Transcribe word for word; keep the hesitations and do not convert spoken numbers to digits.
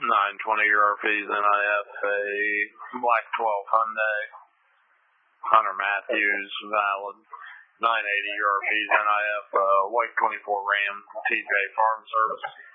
nine twenty U R Ps N I F, a Black twelve Hyundai, Hunter Matthews, valid. nine eighty U R Ps N I F, uh, White twenty-four Ram, T J Farm Service.